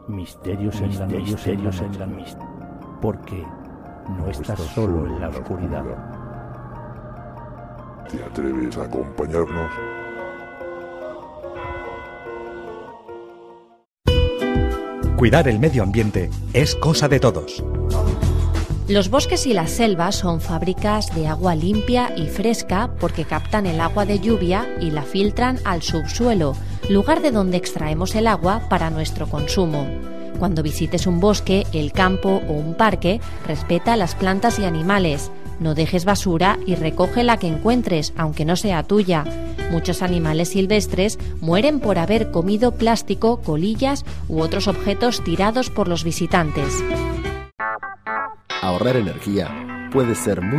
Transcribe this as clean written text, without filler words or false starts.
Misterios en la noche, porque no estás solo en la oscuridad. ¿Te atreves a acompañarnos? Cuidar el medio ambiente es cosa de todos. Los bosques y las selvas son fábricas de agua limpia y fresca porque captan el agua de lluvia y la filtran al subsuelo, lugar de donde extraemos el agua para nuestro consumo. Cuando visites un bosque, el campo o un parque, respeta las plantas y animales. No dejes basura y recoge la que encuentres, aunque no sea tuya. Muchos animales silvestres mueren por haber comido plástico, colillas u otros objetos tirados por los visitantes. Ahorrar energía puede ser muy